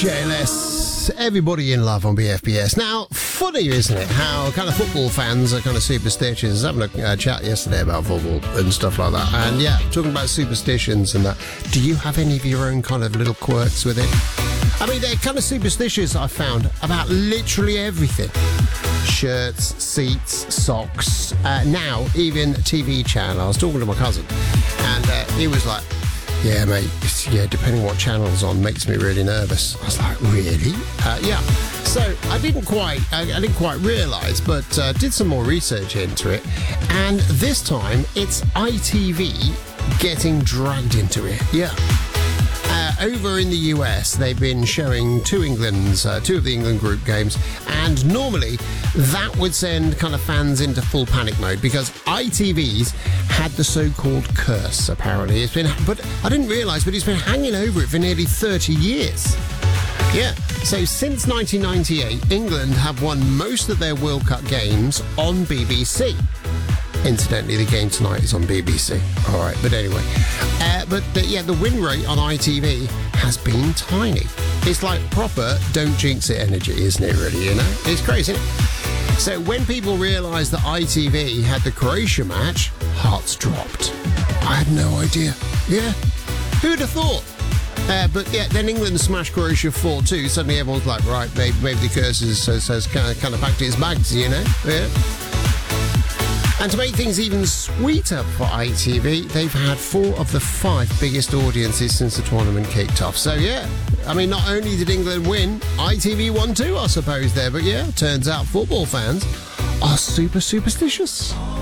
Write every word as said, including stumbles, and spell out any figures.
J L S, everybody in love on B F B S. Now, funny, isn't it, how kind of football fans are kind of superstitious. I was having a uh, chat yesterday about football and stuff like that. And yeah, talking about superstitions and that. Do you have any of your own kind of little quirks with it? I mean, they're kind of superstitious, I found, about literally everything. Shirts, seats, socks, uh, now even T V channel. I was talking to my cousin and uh, he was like, yeah, mate, yeah, depending what channel's on makes me really nervous. I was like, really? Uh, yeah. So I didn't quite, I, I didn't quite realise, but uh, did some more research into it. And this time, it's I T V getting dragged into it. Yeah. Uh, over in the U S, they've been showing two England's, uh, two of the England group games, and normally that would send kind of fans into full panic mode because I T V's had the so-called curse. Apparently, it's been, but I didn't realise, but it's been hanging over it for nearly thirty years. Yeah. So since nineteen ninety-eight, England have won most of their World Cup games on B B C. Incidentally, the game tonight is on B B C. All right, but anyway. Uh, but the, yeah, the win rate on I T V has been tiny. It's like proper don't jinx it energy, isn't it, really, you know? It's crazy, isn't it? So when people realised that I T V had the Croatia match, hearts dropped. I had no idea. Yeah. Who'd have thought? Uh, but yeah, then England smashed Croatia four two. Suddenly everyone's like, right, maybe, maybe the curse has, has, has kind, of, kind of packed its bags, you know? Yeah. And to make things even sweeter for I T V, they've had four of the five biggest audiences since the tournament kicked off. So yeah, I mean, not only did England win, I T V won too, I suppose, there. But yeah, turns out football fans are super superstitious.